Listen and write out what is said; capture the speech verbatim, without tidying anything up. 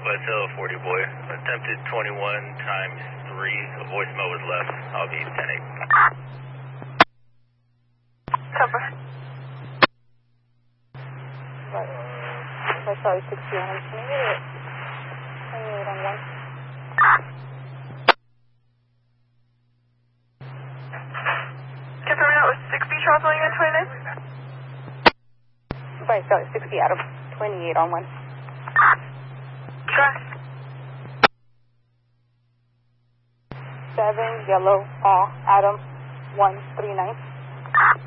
West Hill, forty boy. Attempted twenty-one times three. The voicemail was left. I'll be ten eight. Cover. Right. Uh, sorry, sixty on one. Can you get it? twenty-eight on one. Confirming that was sixty Charles William twenty-nine? Right, sorry, sixty Adam. twenty-eight on one. Trust. seven, yellow, uh, Adam, one three nine.